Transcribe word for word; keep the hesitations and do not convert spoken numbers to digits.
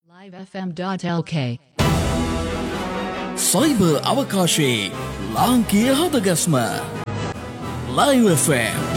live f m dot l k cyber අවකාශයේ ලාංකීය හදගස්ම Live F M